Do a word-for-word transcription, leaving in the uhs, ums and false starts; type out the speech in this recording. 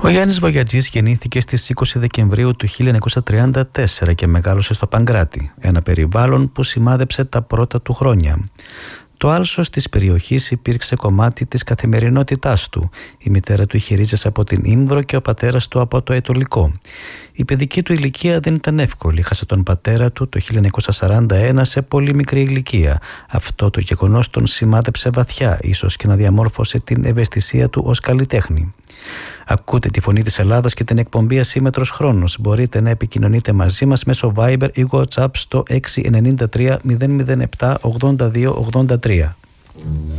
Ο Γιάννης Βογιατζής γεννήθηκε στις είκοσι Δεκεμβρίου του χίλια εννιακόσια τριάντα τέσσερα και μεγάλωσε στο Παγκράτη, ένα περιβάλλον που σημάδεψε τα πρώτα του χρόνια. Το άλσος της περιοχής υπήρξε κομμάτι της καθημερινότητάς του. Η μητέρα του είχε ρίζες από την Ήμβρο και ο πατέρας του από το Αιτωλικό. Η παιδική του ηλικία δεν ήταν εύκολη. Χάσε τον πατέρα του το χίλια εννιακόσια σαράντα ένα σε πολύ μικρή ηλικία. Αυτό το γεγονός τον σημάδεψε βαθιά, ίσως και να διαμόρφωσε την ευαισθησία του ως καλλιτέχνη. Ακούτε τη φωνή της Ελλάδας και την εκπομπή Ασύμετρος Χρόνος. Μπορείτε να επικοινωνείτε μαζί μας μέσω Viber ή WhatsApp στο έξι εννιά τρία μηδέν μηδέν επτά ογδόντα δύο ογδόντα τρία.